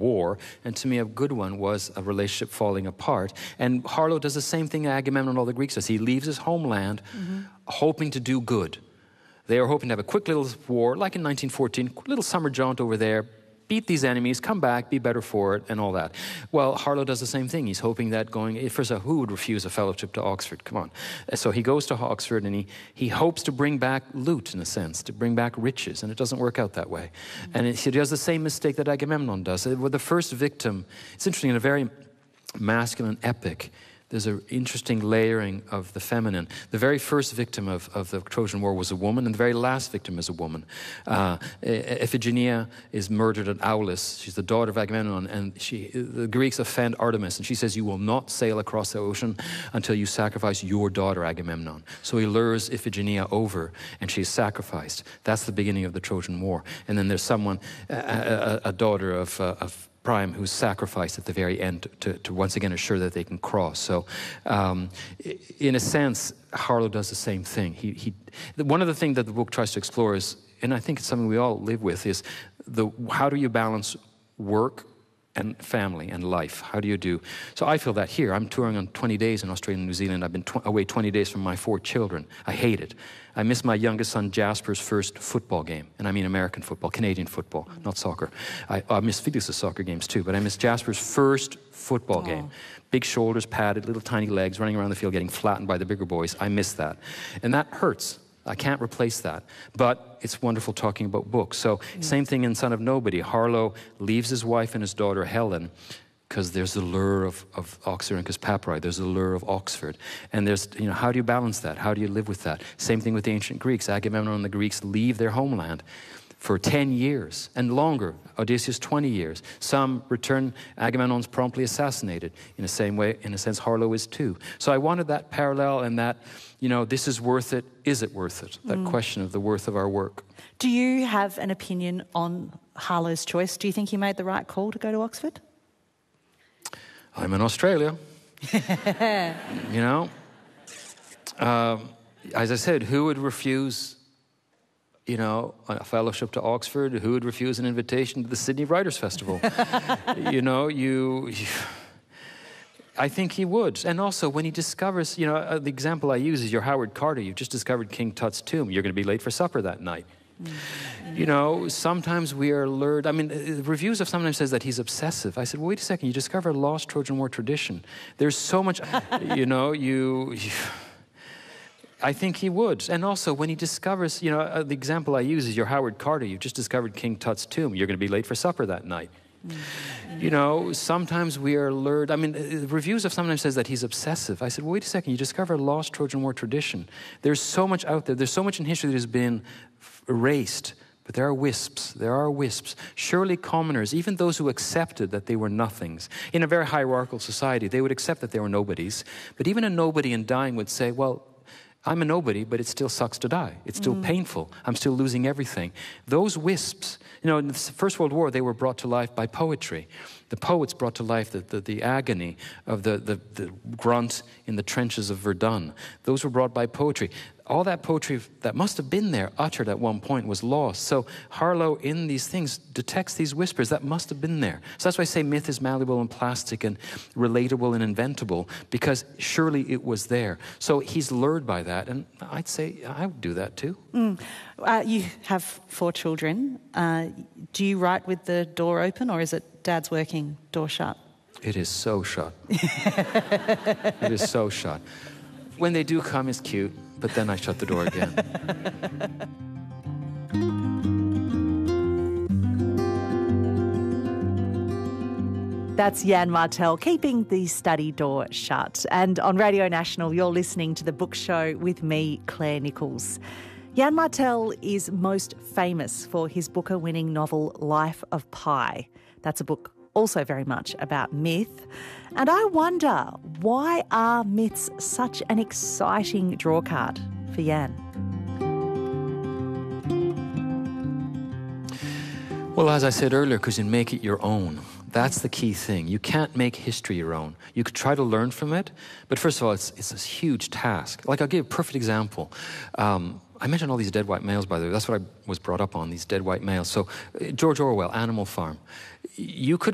war, and to me a good one was a relationship falling apart. And Harlow does the same thing Agamemnon and all the Greeks does. He leaves his homeland hoping to do good. They are hoping to have a quick little war, like in 1914, little summer jaunt over there, beat these enemies, come back, be better for it, and all that. Well, Harlow does the same thing. He's hoping that first of all, who would refuse a fellowship to Oxford? Come on. So he goes to Oxford, and he hopes to bring back loot, in a sense, to bring back riches, and it doesn't work out that way. And he does the same mistake that Agamemnon does. The first victim, it's interesting, in a very masculine epic, there's an interesting layering of the feminine. The very first victim of the Trojan War was a woman, and the very last victim is a woman. Iphigenia is murdered at Aulis. She's the daughter of Agamemnon, and the Greeks offend Artemis, and she says, you will not sail across the ocean until you sacrifice your daughter Agamemnon. So he lures Iphigenia over, and she's sacrificed. That's the beginning of the Trojan War. And then there's someone, a daughter of Priam, who's sacrificed at the very end to once again assure that they can cross. So, in a sense, Harlow does the same thing. One of the things that the book tries to explore is, and I think it's something we all live with, is how do you balance work and family and life? How do you do? So I feel that here. I'm touring on 20 days in Australia and New Zealand. I've been away 20 days from my 4 children. I hate it. I miss my youngest son Jasper's first football game. And I mean American football, Canadian football, not soccer. I miss Felix's soccer games too, but I miss Jasper's first football game. Big shoulders, padded, little tiny legs, running around the field, getting flattened by the bigger boys. I miss that. And that hurts. I can't replace that. But it's wonderful talking about books. So same thing in Son of Nobody. Harlow leaves his wife and his daughter Helen because there's the lure of Oxyrhynchus papyri. There's the lure of Oxford. And there's, how do you balance that? How do you live with that? Same thing with the ancient Greeks. Agamemnon and the Greeks leave their homeland for 10 years and longer. Odysseus, 20 years. Some return. Agamemnon's promptly assassinated. In the same way, in a sense, Harlow is too. So I wanted that parallel and that, this is worth it. Is it worth it? That question of the worth of our work. Do you have an opinion on Harlow's choice? Do you think he made the right call to go to Oxford? I'm in Australia. As I said, who would refuse a fellowship to Oxford? Who would refuse an invitation to the Sydney Writers' Festival? I think he would. And also, when he discovers, the example I use is your Howard Carter. You've just discovered King Tut's tomb. You're going to be late for supper that night. Sometimes we are lured. I mean, reviews have sometimes says that he's obsessive. I said, well, wait a second. You discover a lost Trojan War tradition. There's so much, I think he would. And also, when he discovers, the example I use is your Howard Carter. You've just discovered King Tut's tomb. You're going to be late for supper that night. Sometimes we are lured. I mean, reviews have sometimes says that he's obsessive. I said, well, wait a second. You discover a lost Trojan War tradition. There's so much out there. There's so much in history that has been erased. But there are wisps. There are wisps. Surely commoners, even those who accepted that they were nothings, in a very hierarchical society, they would accept that they were nobodies. But even a nobody in dying would say, well, I'm a nobody, but it still sucks to die. It's still painful. I'm still losing everything. Those wisps, in the First World War, they were brought to life by poetry. The poets brought to life the agony of the grunt in the trenches of Verdun. Those were brought by poetry. All that poetry that must have been there, uttered at one point, was lost. So Harlow, in these things, detects these whispers that must have been there. So that's why I say myth is malleable and plastic and relatable and inventable, because surely it was there. So he's lured by that, and I'd say I would do that too. You have 4 children. Do you write with the door open, or is it Dad's working, door shut? It is so shut. It is so shut. When they do come, it's cute, but then I shut the door again. That's Yann Martel, keeping the study door shut. And on Radio National, you're listening to The Book Show with me, Claire Nichols. Yann Martel is most famous for his Booker-winning novel Life of Pi. That's a book also very much about myth. And I wonder, why are myths such an exciting drawcard for Yann? Well, as I said earlier, because you make it your own. That's the key thing. You can't make history your own. You could try to learn from it, but first of all, it's this huge task. Like, I'll give a perfect example. I mentioned all these dead white males, by the way. That's what I was brought up on, these dead white males. So George Orwell, Animal Farm. You could